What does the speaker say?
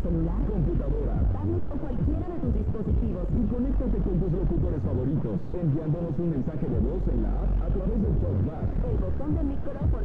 celular, computadora, tablet o cualquiera de tus dispositivos. y conéctate con tus locutores favoritos, enviándonos un mensaje de voz en la app a través del TalkBack. El botón de micrófono